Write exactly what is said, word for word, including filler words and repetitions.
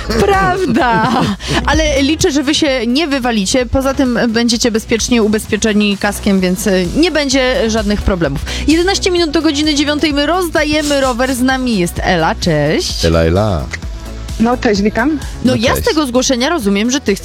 Prawda, ale liczę, że wy się nie wywalicie, poza tym będziecie bezpiecznie ubezpieczeni kaskiem, więc nie będzie żadnych problemów. jedenaście minut do godziny dziewiątej, my rozdajemy rower, z nami jest Ela, cześć. Ela, Ela. No cześć, witam. No, No ja z cześć. tego zgłoszenia rozumiem, że ty chcesz